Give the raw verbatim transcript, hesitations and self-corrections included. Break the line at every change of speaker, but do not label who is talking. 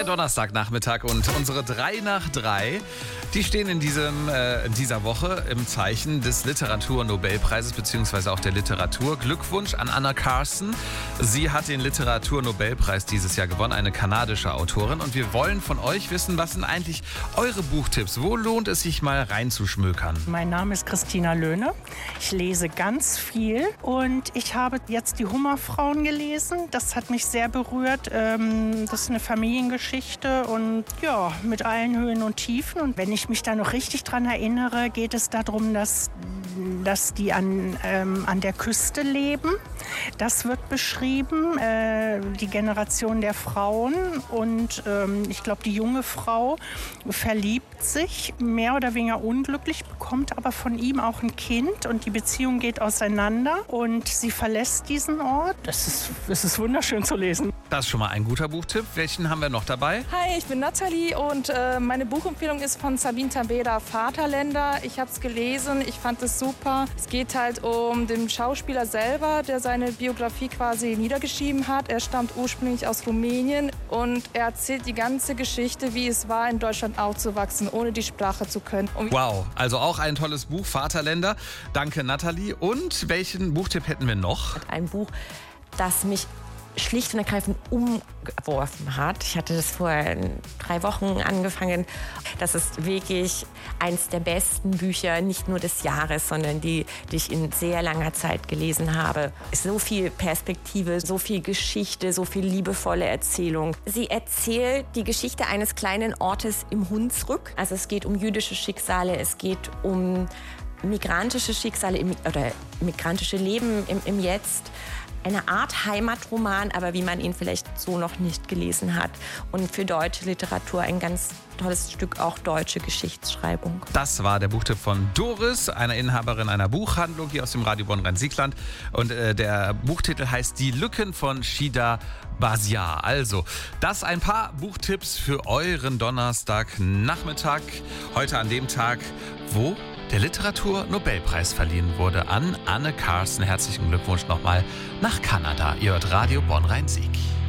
der Donnerstagnachmittag und unsere drei nach drei, die stehen in, diesem, äh, in dieser Woche im Zeichen des Literaturnobelpreises bzw. auch der Literatur. Glückwunsch an Anna Carson. Sie hat den Literaturnobelpreis dieses Jahr gewonnen, eine kanadische Autorin. Und wir wollen von euch wissen, was sind eigentlich eure Buchtipps? Wo lohnt es sich mal reinzuschmökern?
Mein Name ist Christina Löhne. Ich lese ganz viel und ich habe jetzt die Hummerfrauen gelesen. Das hat mich sehr berührt. Das ist eine Familiengeschichte und ja, mit allen Höhen und Tiefen. Und wenn ich mich da noch richtig dran erinnere, geht es darum, dass, dass die an, ähm, an der Küste leben. Das wird beschrieben, äh, die Generation der Frauen. Und ähm, ich glaube, die junge Frau verliebt sich, mehr oder weniger unglücklich, bekommt aber von ihm auch ein Kind und die Beziehung geht auseinander und sie verlässt diesen Ort. Das ist, das ist wunderschön zu lesen.
Das ist schon mal ein guter Buchtipp. Welchen haben wir noch dabei?
Hi, ich bin Nathalie und äh, meine Buchempfehlung ist von Sabine Tabeda, Vaterländer. Ich habe es gelesen, ich fand es super. Es geht halt um den Schauspieler selber, der seine Biografie quasi niedergeschrieben hat. Er stammt ursprünglich aus Rumänien und er erzählt die ganze Geschichte, wie es war, in Deutschland aufzuwachsen, ohne die Sprache zu können. Und
wow, also auch ein tolles Buch, Vaterländer. Danke, Nathalie. Und welchen Buchtipp hätten wir noch?
Ein Buch, das mich schlicht und ergreifend umgeworfen hat. Ich hatte das vor drei Wochen angefangen. Das ist wirklich eines der besten Bücher, nicht nur des Jahres, sondern die, die ich in sehr langer Zeit gelesen habe. So viel Perspektive, so viel Geschichte, so viel liebevolle Erzählung. Sie erzählt die Geschichte eines kleinen Ortes im Hunsrück. Also es geht um jüdische Schicksale, es geht um migrantische Schicksale im, oder migrantische Leben im, im Jetzt. Eine Art Heimatroman, aber wie man ihn vielleicht so noch nicht gelesen hat. Und für deutsche Literatur ein ganz tolles Stück, auch deutsche Geschichtsschreibung.
Das war der Buchtipp von Doris, einer Inhaberin einer Buchhandlung hier aus dem Radio Bonn-Rhein-Siegland. Und äh, der Buchtitel heißt Die Lücken von Shida Basiar. Also, das ein paar Buchtipps für euren Donnerstagnachmittag. Heute an dem Tag, wo der Literaturnobelpreis verliehen wurde an Anne Carson. Herzlichen Glückwunsch nochmal nach Kanada. Ihr hört Radio Bonn-Rhein-Sieg.